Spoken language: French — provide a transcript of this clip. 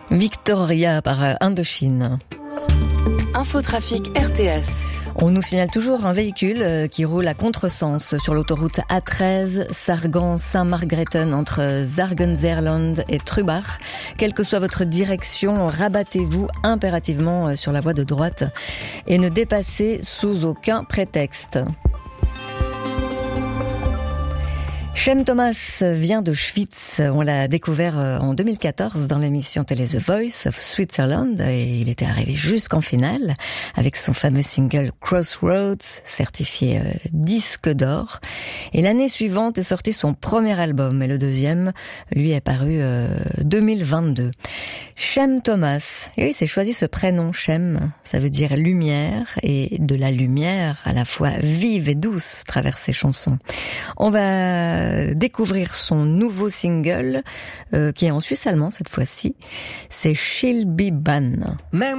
Victoria par Indochine. Infotrafic RTS. On nous signale toujours un véhicule qui roule à contresens sur l'autoroute A13 Sargan-Saint-Margrethen entre Zargenzerland et Trubach. Quelle que soit votre direction, rabattez-vous impérativement sur la voie de droite et ne dépassez sous aucun prétexte. Shem Thomas vient de Schwyz. On l'a découvert en 2014 dans l'émission télé The Voice of Switzerland et il était arrivé jusqu'en finale avec son fameux single Crossroads, certifié disque d'or. Et l'année suivante est sorti son premier album et le deuxième, lui, est paru 2022. Shem Thomas. Et oui, il s'est choisi ce prénom Shem. Ça veut dire lumière et de la lumière à la fois vive et douce traverse ses chansons. On va découvrir son nouveau single qui est en suisse allemand cette fois-ci. C'est She'll Be Ban.